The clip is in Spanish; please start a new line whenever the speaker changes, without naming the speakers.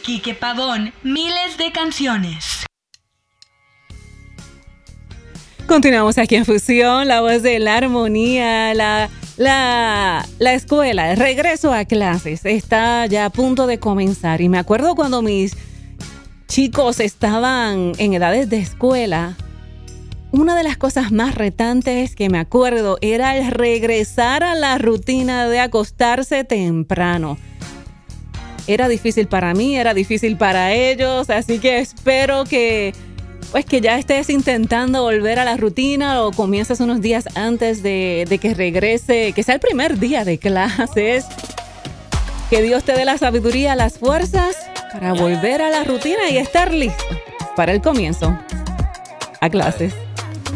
Quique Pavón, miles de canciones.
Continuamos aquí en Fusión, la voz de la armonía, la escuela, el regreso a clases está ya a punto de comenzar. Y me acuerdo cuando mis chicos estaban en edades de escuela, una de las cosas más retantes que me acuerdo era el regresar a la rutina de acostarse temprano. Era difícil para mí, era difícil para ellos, así que espero que ya estés intentando volver a la rutina o comiences unos días antes de que regrese, que sea el primer día de clases. Que Dios te dé la sabiduría, las fuerzas para volver a la rutina y estar listo para el comienzo a clases.